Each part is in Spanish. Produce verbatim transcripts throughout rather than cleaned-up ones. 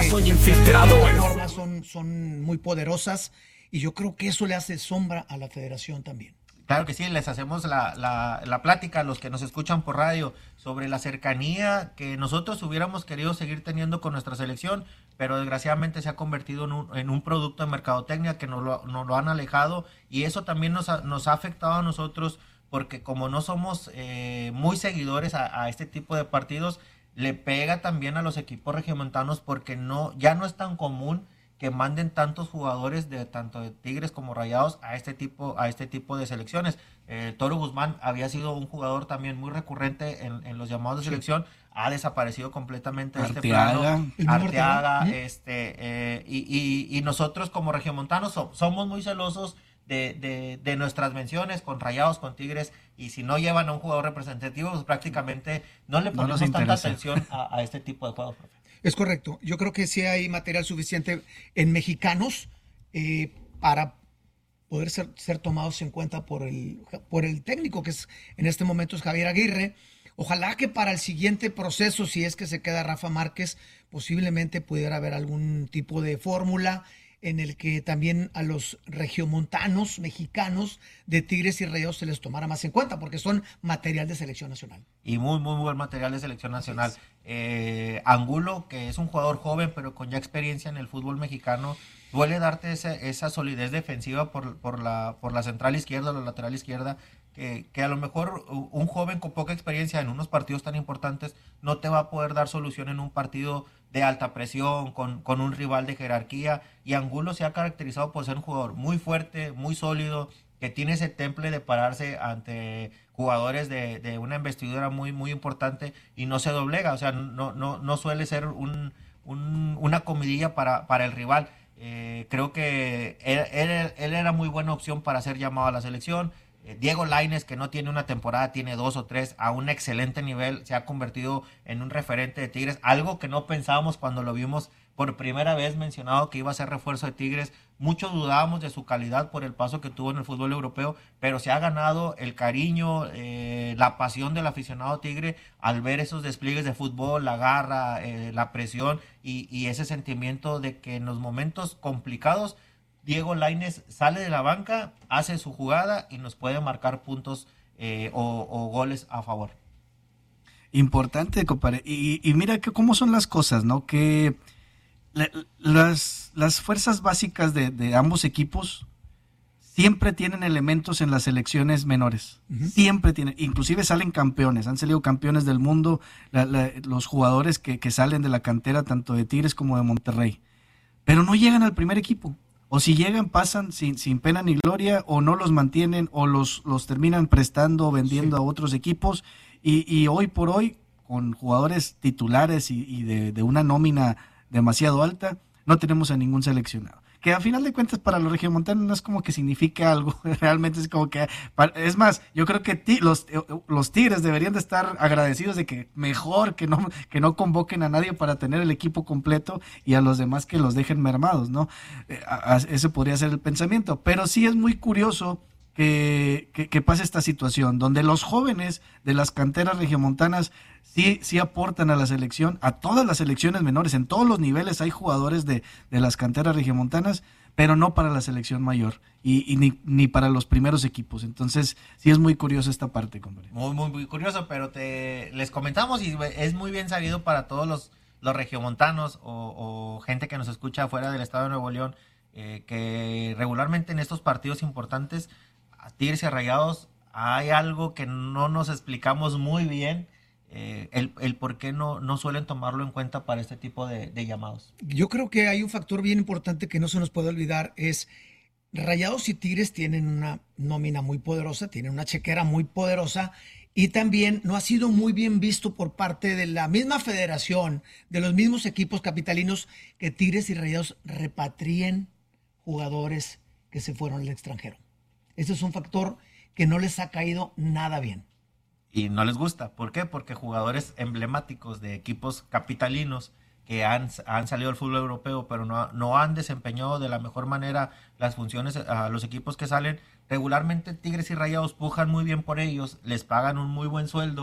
ya soy infiltrado. Las normas son, son muy poderosas y yo creo que eso le hace sombra a la federación también. Claro que sí, les hacemos la, la, la plática a los que nos escuchan por radio sobre la cercanía que nosotros hubiéramos querido seguir teniendo con nuestra selección, pero desgraciadamente se ha convertido en un, en un producto de mercadotecnia que nos lo, nos lo han alejado, y eso también nos ha, nos ha afectado a nosotros, porque como no somos eh, muy seguidores a, a este tipo de partidos, le pega también a los equipos regiomontanos, porque no ya no es tan común que manden tantos jugadores de tanto de Tigres como Rayados a este tipo a este tipo de selecciones. Eh, Toro Guzmán había sido un jugador también muy recurrente en, en los llamados de selección, sí. Ha desaparecido completamente de este plano. Arteaga, ¿Mm? este eh, y, y, y nosotros como regiomontanos so, somos muy celosos de, de, de nuestras menciones con Rayados, con Tigres, y si no llevan a un jugador representativo, pues prácticamente no le ponemos no tanta atención a, a este tipo de juegos, profe. Es correcto. Yo creo que sí hay material suficiente en mexicanos eh, para poder ser, ser tomados en cuenta por el, por el técnico, que es en este momento es Javier Aguirre. Ojalá que para el siguiente proceso, si es que se queda Rafa Márquez, posiblemente pudiera haber algún tipo de fórmula en el que también a los regiomontanos mexicanos de Tigres y Rayados se les tomara más en cuenta, porque son material de selección nacional. Y muy, muy buen material de selección nacional. Eh, Angulo, que es un jugador joven, pero con ya experiencia en el fútbol mexicano, suele darte esa, esa solidez defensiva por, por, la, por la central izquierda o la lateral izquierda, que, que a lo mejor un joven con poca experiencia en unos partidos tan importantes no te va a poder dar solución en un partido de alta presión, con, con un rival de jerarquía, y Angulo se ha caracterizado por ser un jugador muy fuerte, muy sólido, que tiene ese temple de pararse ante jugadores de, de una investidura muy, muy importante y no se doblega, o sea, no, no, no suele ser un, un, una comidilla para, para el rival. Eh, creo que él, él, él era muy buena opción para ser llamado a la selección. Diego Lainez, que no tiene una temporada, tiene dos o tres a un excelente nivel, se ha convertido en un referente de Tigres, algo que no pensábamos cuando lo vimos por primera vez mencionado que iba a ser refuerzo de Tigres. Muchos dudábamos de su calidad por el paso que tuvo en el fútbol europeo, pero se ha ganado el cariño, eh, la pasión del aficionado tigre al ver esos despliegues de fútbol, la garra, eh, la presión y, y ese sentimiento de que en los momentos complicados Diego Lainez sale de la banca, hace su jugada y nos puede marcar puntos eh, o, o goles a favor. Importante, compadre. Y, y mira que cómo son las cosas, ¿no? Que la, las, las fuerzas básicas de, de ambos equipos siempre tienen elementos en las selecciones menores. Uh-huh. Siempre tienen. Inclusive salen campeones. Han salido campeones del mundo la, la, los jugadores que, que salen de la cantera tanto de Tigres como de Monterrey. Pero no llegan al primer equipo. O si llegan, pasan sin, sin pena ni gloria, o no los mantienen, o los, los terminan prestando o vendiendo sí. a otros equipos. Y, y hoy por hoy, con jugadores titulares y, y de, de una nómina demasiado alta, no tenemos a ningún seleccionado. Que a final de cuentas para los regiomontanos no es como que significa algo, realmente es como que, es más, yo creo que ti, los, los Tigres deberían de estar agradecidos de que mejor que no, que no convoquen a nadie para tener el equipo completo y a los demás que los dejen mermados, ¿no? A, a, ese podría ser el pensamiento, pero sí es muy curioso que, que, que pase esta situación, donde los jóvenes de las canteras regiomontanas sí, sí aportan a la selección, a todas las selecciones menores, en todos los niveles hay jugadores de, de las canteras regiomontanas, pero no para la selección mayor y, y ni, ni para los primeros equipos. Entonces sí es muy curioso esta parte, compadre. Muy, muy, muy curioso, pero te les comentamos y es muy bien sabido para todos los, los regiomontanos o, o gente que nos escucha fuera del estado de Nuevo León, eh, que regularmente en estos partidos importantes a Tigres y a Rayados hay algo que no nos explicamos muy bien, eh, el, el por qué no, no suelen tomarlo en cuenta para este tipo de, de llamados. Yo creo que hay un factor bien importante que no se nos puede olvidar, es Rayados y Tigres tienen una nómina muy poderosa, tienen una chequera muy poderosa y también no ha sido muy bien visto por parte de la misma federación, de los mismos equipos capitalinos, que Tigres y Rayados repatrien jugadores que se fueron al extranjero. Ese es un factor que no les ha caído nada bien. Y no les gusta. ¿Por qué? Porque jugadores emblemáticos de equipos capitalinos que han, han salido al fútbol europeo, pero no, no han desempeñado de la mejor manera las funciones a los equipos que salen. Regularmente Tigres y Rayados pujan muy bien por ellos, les pagan un muy buen sueldo,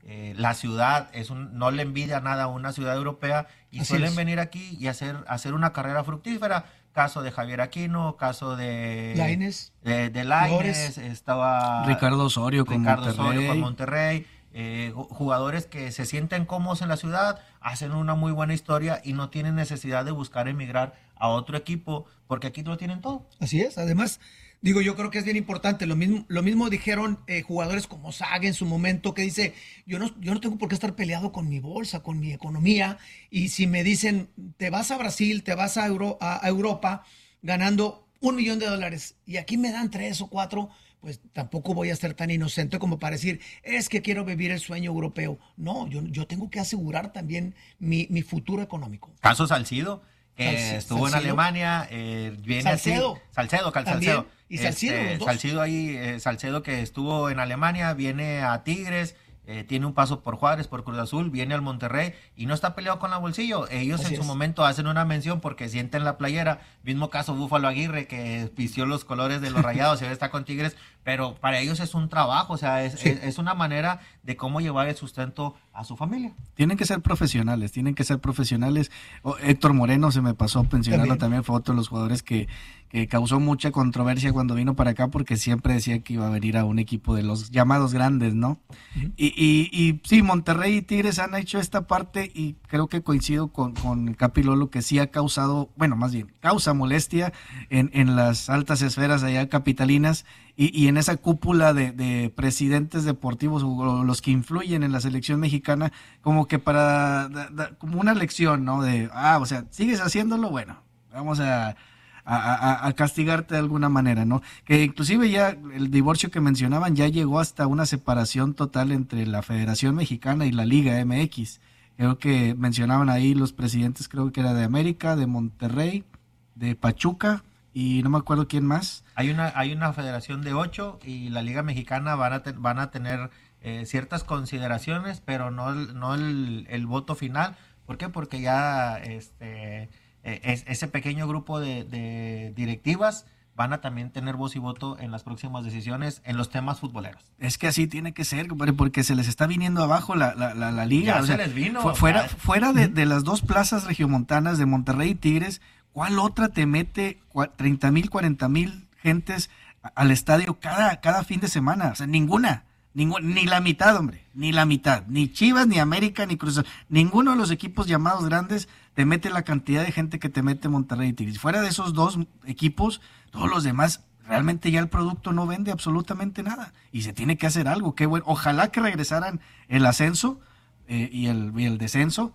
eh, la ciudad es un, no le envidia nada a una ciudad europea y Así suelen es. venir aquí y hacer, hacer una carrera fructífera. Caso de Javier Aquino, caso de Lainez, de, de Flores. Lainez, estaba Ricardo Osorio con Ricardo Monterrey. Osorio con Monterrey, eh, ju- jugadores que se sienten cómodos en la ciudad, hacen una muy buena historia y no tienen necesidad de buscar emigrar a otro equipo porque aquí lo tienen todo. Así es. Además, digo, yo creo que es bien importante. Lo mismo, lo mismo dijeron eh, jugadores como Saga en su momento, que dice, yo no, yo no tengo por qué estar peleado con mi bolsa, con mi economía. Y si me dicen, te vas a Brasil, te vas a, Euro- a, a Europa ganando un millón de dólares y aquí me dan tres o cuatro, pues tampoco voy a ser tan inocente como para decir, es que quiero vivir el sueño europeo. No, yo, yo tengo que asegurar también mi, mi futuro económico. Caso Salcido, que Salci- estuvo en Salcido. Alemania, eh, viene Salcedo. así. Salcedo, Cal También. Salcedo. Y Salcido, los dos. Salcido ahí, eh, Salcedo que estuvo en Alemania, viene a Tigres, eh, tiene un paso por Juárez, por Cruz Azul, viene al Monterrey y no está peleado con la bolsillo. Ellos Así en su es. momento hacen una mención porque sienten la playera. Mismo caso Búfalo Aguirre, que vistió los colores de los Rayados y ahora está con Tigres, pero para ellos es un trabajo, o sea, es, Sí. es, es una manera de cómo llevar el sustento a su familia. Tienen que ser profesionales, tienen que ser profesionales. O, Héctor Moreno, se me pasó mencionarlo También. también, fue otro de los jugadores que, que causó mucha controversia cuando vino para acá porque siempre decía que iba a venir a un equipo de los llamados grandes, ¿no? Ujú. Y, y, y sí, Monterrey y Tigres han hecho esta parte y creo que coincido con, con el Capi Lolo que sí ha causado, bueno, más bien, causa molestia en, en las altas esferas allá capitalinas y, y en esa cúpula de, de presidentes deportivos o los que influyen en la selección mexicana, como que para, da- da- como una lección, ¿no? De, ah, o sea, sigues haciéndolo, bueno, vamos a... A, a- a castigarte de alguna manera, ¿no? Que inclusive ya el divorcio que mencionaban ya llegó hasta una separación total entre la Federación Mexicana y la Liga M X. Creo que mencionaban ahí los presidentes, creo que era de América, de Monterrey, de Pachuca y no me acuerdo quién más. Hay una, hay una federación de ocho y la Liga Mexicana van a, te- van a tener eh, ciertas consideraciones, pero no el, no el, el voto final. ¿Por qué? Porque ya este eh, es, ese pequeño grupo de, de directivas van a también tener voz y voto en las próximas decisiones en los temas futboleros. Es que así tiene que ser, compadre, porque se les está viniendo abajo la, la, la, la liga. Ya o se sea, les vino, fu- fuera ya. fuera de, de las dos plazas regiomontanas de Monterrey y Tigres, ¿cuál otra te mete treinta mil, cuarenta mil gentes a- al estadio cada, cada fin de semana? O sea, ninguna. Ningún, ni la mitad, hombre, ni la mitad, ni Chivas, ni América, ni Cruz Azul, ninguno de los equipos llamados grandes te mete la cantidad de gente que te mete Monterrey y Tigres. Fuera de esos dos equipos, todos los demás, realmente ya el producto no vende absolutamente nada y se tiene que hacer algo. Qué bueno, ojalá que regresaran el ascenso eh, y, el, y el descenso,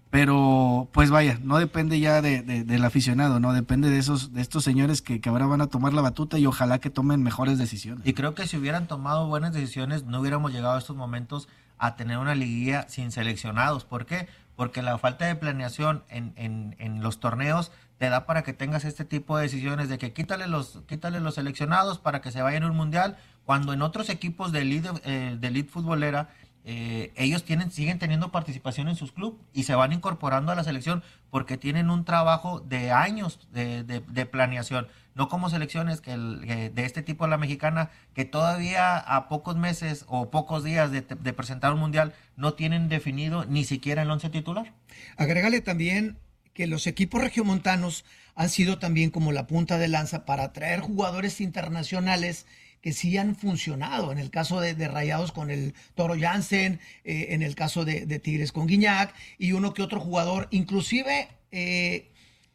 pero pues vaya, no depende ya de, de- del aficionado, no depende de esos de estos señores que, que ahora van a tomar la batuta y ojalá que tomen mejores decisiones. Y creo que si hubieran tomado buenas decisiones, no hubiéramos llegado a estos momentos a tener una liguilla sin seleccionados. ¿Por qué? Porque la falta de planeación en, en, en los torneos te da para que tengas este tipo de decisiones de que quítale los, quítale los seleccionados para que se vayan a un mundial, cuando en otros equipos de elite, eh, de elite futbolera, eh, ellos tienen, siguen teniendo participación en sus clubes y se van incorporando a la selección porque tienen un trabajo de años de, de, de planeación, no como selecciones que, el, que de este tipo, la mexicana, que todavía a pocos meses o pocos días de, de presentar un mundial no tienen definido ni siquiera el once titular. Agrégale también que los equipos regiomontanos han sido también como la punta de lanza para atraer jugadores internacionales que sí han funcionado. En el caso de, de Rayados con el Toro Jansen, eh, en el caso de, de Tigres con Guiñac y uno que otro jugador, inclusive eh,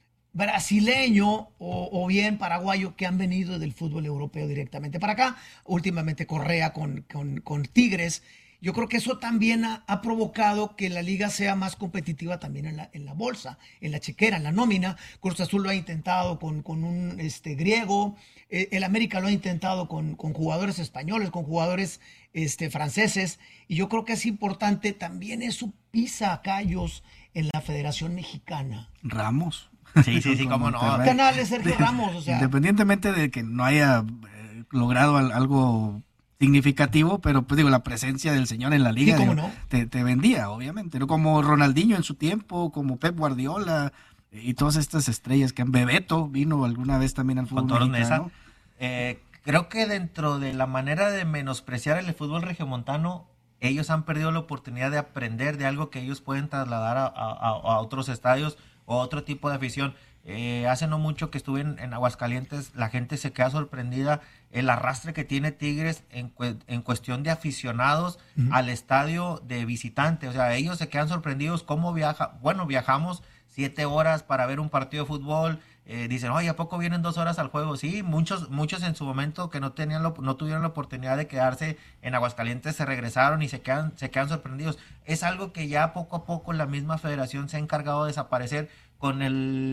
brasileño o, o bien paraguayo, que han venido del fútbol europeo directamente para acá. Últimamente Correa con, con, con Tigres. Yo creo que eso también ha, ha provocado que la liga sea más competitiva también en la, en la bolsa, en la chequera, en la nómina. Cruz Azul lo ha intentado con, con un este, griego, eh, el América lo ha intentado con, con jugadores españoles, con jugadores este, franceses, y yo creo que es importante también eso pisa callos en la Federación Mexicana. Ramos. Sí, sí, sí, Con cómo no. Monterrey. Canal de Sergio Ramos, o sea. Independientemente de que no haya eh, logrado al- algo significativo, pero pues digo, la presencia del señor en la liga Sí, cómo digo, no. te, te vendía, obviamente, ¿no? Como Ronaldinho en su tiempo, como Pep Guardiola eh, y todas estas estrellas que han Bebeto vino alguna vez también al fútbol Con Toros mexicano. Neza. Eh, creo que dentro de la manera de menospreciar el fútbol regiomontano, ellos han perdido la oportunidad de aprender de algo que ellos pueden trasladar a, a, a otros estadios o otro tipo de afición. Eh, hace no mucho que estuve en, en Aguascalientes, la gente se queda sorprendida el arrastre que tiene Tigres en, cu- en cuestión de aficionados uh-huh. al estadio de visitante. O sea, ellos se quedan sorprendidos cómo viaja. Bueno, viajamos siete horas para ver un partido de fútbol. Eh, dicen, oye, ¿a poco vienen dos horas al juego? Sí, muchos muchos en su momento que no tenían lo, no tuvieron la oportunidad de quedarse en Aguascalientes se regresaron y se quedan, se quedan sorprendidos. Es algo que ya poco a poco la misma federación se ha encargado de desaparecer con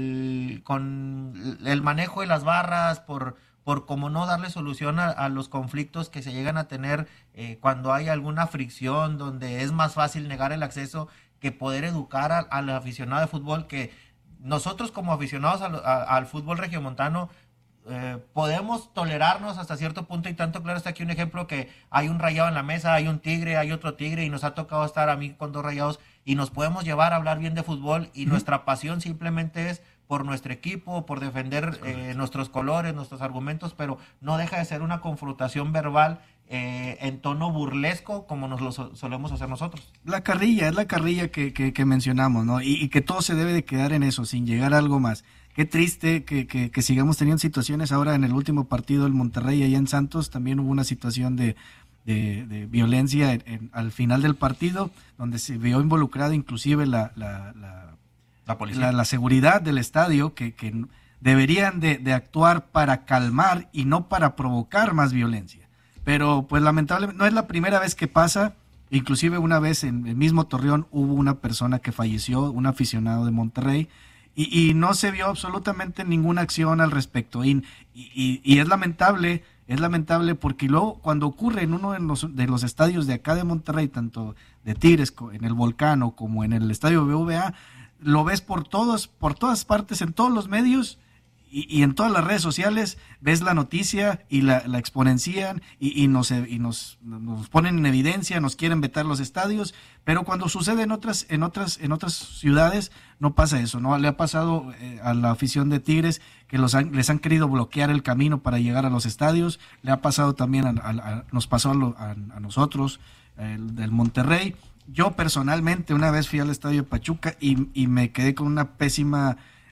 el, con el manejo de las barras, por, por como no darle solución a, a los conflictos que se llegan a tener eh, cuando hay alguna fricción, donde es más fácil negar el acceso que poder educar a, al aficionado de fútbol, que nosotros como aficionados a, a, al fútbol regiomontano eh, podemos tolerarnos hasta cierto punto, y tanto claro está aquí un ejemplo que hay un Rayado en la mesa, hay un Tigre, hay otro Tigre, y nos ha tocado estar a mí con dos Rayados y nos podemos llevar a hablar bien de fútbol, y uh-huh. nuestra pasión simplemente es por nuestro equipo, por defender eh, nuestros colores, nuestros argumentos, pero no deja de ser una confrontación verbal eh, en tono burlesco como nos lo so- solemos hacer nosotros. La carrilla, es la carrilla que, que, que mencionamos, ¿no? Y, y que todo se debe de quedar en eso, sin llegar a algo más. Qué triste que, que, que sigamos teniendo situaciones. Ahora en el último partido del Monterrey allá en Santos también hubo una situación de, de, de violencia en, en, al final del partido, donde se vio involucrada inclusive la, la, la La, policía. la, la seguridad del estadio, que, que deberían de, de actuar para calmar y no para provocar más violencia. Pero pues lamentablemente no es la primera vez que pasa. Inclusive una vez en el mismo Torreón hubo una persona que falleció, un aficionado de Monterrey, y, y no se vio absolutamente ninguna acción al respecto. Y, y, y es lamentable, es lamentable porque luego cuando ocurre en uno de los, de los estadios de acá de Monterrey, tanto de Tigres, en el Volcano como en el estadio B V A, lo ves por todos, por todas partes, en todos los medios y, y en todas las redes sociales, ves la noticia y la, la exponencian y, y, nos, y nos, nos ponen en evidencia, nos quieren vetar los estadios, pero cuando sucede en otras, en otras, en otras ciudades no pasa eso, ¿no? Le ha pasado eh, a la afición de Tigres que los han, les han querido bloquear el camino para llegar a los estadios, le ha pasado también, a, a, a, nos pasó a, lo, a, a nosotros, el del Monterrey. Yo personalmente una vez fui al estadio de Pachuca y, y me quedé con una pésima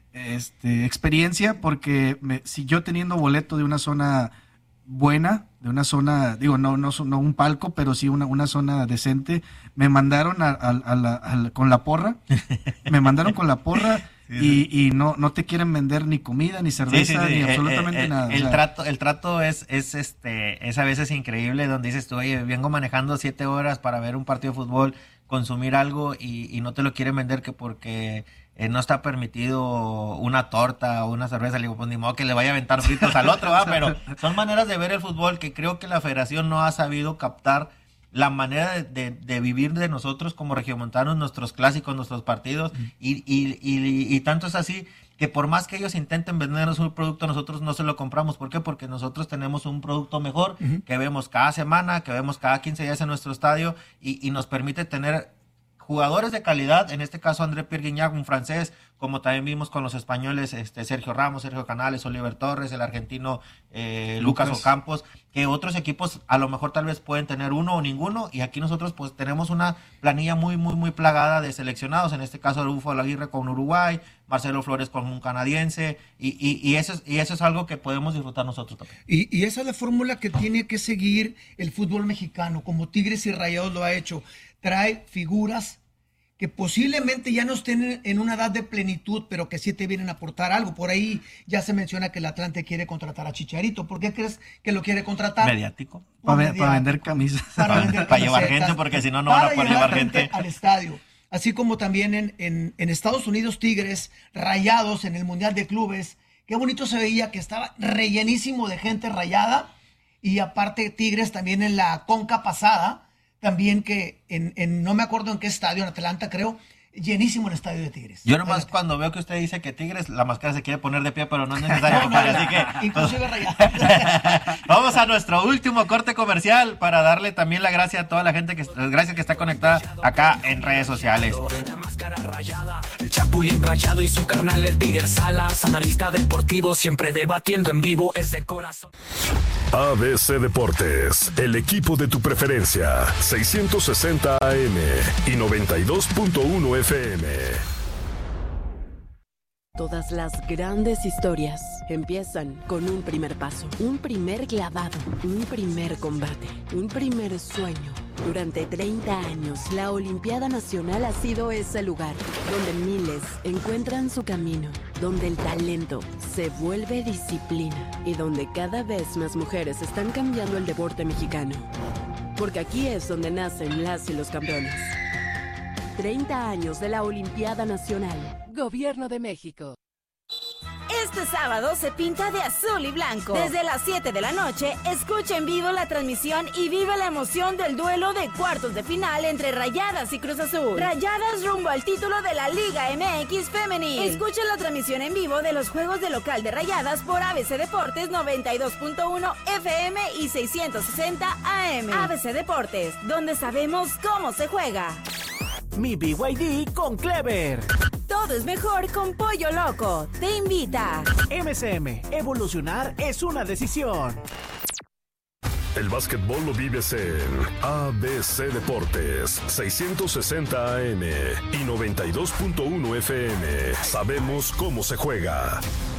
este, experiencia porque me, si yo teniendo boleto de una zona buena, de una zona, digo, no no, no un palco, pero sí una, una zona decente, me mandaron a, a, a la, a la, con la porra, me mandaron con la porra. Sí, sí. Y, y no no te quieren vender ni comida, ni cerveza, sí, sí, sí. ni absolutamente eh, eh, nada. El, o sea, trato el trato es es este es a veces increíble, donde dices tú, oye, vengo manejando siete horas para ver un partido de fútbol, consumir algo y, y no te lo quieren vender que porque eh, no está permitido una torta o una cerveza. Le digo, pues ni modo que le vaya a aventar fritos al otro, ¿va? Pero son maneras de ver el fútbol que creo que la federación no ha sabido captar la manera de, de, de vivir de nosotros como regiomontanos, nuestros clásicos, nuestros partidos, mm. y, y, y, y tanto es así que por más que ellos intenten vendernos un producto, nosotros no se lo compramos. ¿Por qué? Porque nosotros tenemos un producto mejor, uh-huh. que vemos cada semana, que vemos cada quince días en nuestro estadio, y, y nos permite tener jugadores de calidad, en este caso André Pierre Gignac, un francés, como también vimos con los españoles, este Sergio Ramos, Sergio Canales, Oliver Torres, el argentino eh, Lucas. Lucas Ocampos, que otros equipos a lo mejor tal vez pueden tener uno o ninguno, y aquí nosotros pues tenemos una planilla muy, muy, muy plagada de seleccionados, en este caso Rufo Aguirre con Uruguay, Marcelo Flores con un canadiense, y, y, y, eso, es, y eso es algo que podemos disfrutar nosotros también. Y, y esa es la fórmula que tiene que seguir el fútbol mexicano, como Tigres y Rayados lo ha hecho. Trae figuras que posiblemente ya no estén en una edad de plenitud, pero que sí te vienen a aportar algo. Por ahí ya se menciona que el Atlante quiere contratar a Chicharito. ¿Por qué crees que lo quiere contratar? Mediático. Para, mediático. para vender camisas. Para, vender para llevar gente, porque si no, no van a poder llevar gente. gente al estadio. Así como también en, en, en Estados Unidos, Tigres, Rayados en el Mundial de Clubes. Qué bonito se veía que estaba rellenísimo de gente rayada. Y aparte Tigres también en la Conca pasada, también que en, en no me acuerdo en qué estadio, en Atlanta creo, llenísimo el estadio de Tigres. Yo nomás Atlanta. Cuando veo que usted dice que Tigres, la máscara se quiere poner de pie, pero no es necesario, no, no, no, así que... Inclusive rayada. Vamos a nuestro último corte comercial para darle también la gracia a toda la gente, que gracias que está conectada acá en redes sociales. La máscara rayada, el Chapulín rayado y su carnal el Tigre Salas, analista deportivo siempre debatiendo en vivo, es de corazón. A B C Deportes, el equipo de tu preferencia, seiscientos sesenta A M y noventa y dos punto uno F M. Todas las grandes historias empiezan con un primer paso, un primer clavado, un primer combate, un primer sueño. Durante treinta años, la Olimpiada Nacional ha sido ese lugar donde miles encuentran su camino, donde el talento se vuelve disciplina y donde cada vez más mujeres están cambiando el deporte mexicano. Porque aquí es donde nacen las y los campeones. treinta años de la Olimpiada Nacional. Gobierno de México. Este sábado se pinta de azul y blanco. Desde las siete de la noche, escucha en vivo la transmisión y vive la emoción del duelo de cuartos de final entre Rayadas y Cruz Azul. Rayadas rumbo al título de la Liga M X Femenil. Escucha la transmisión en vivo de los juegos de local de Rayadas por A B C Deportes noventa y dos punto uno F M y seiscientos sesenta A M. A B C Deportes, donde sabemos cómo se juega. Mi B Y D con Clever. Todo es mejor con Pollo Loco. Te invita. M S M, evolucionar es una decisión. El básquetbol lo vives en A B C Deportes, seiscientos sesenta A M y noventa y dos punto uno F M. Sabemos cómo se juega.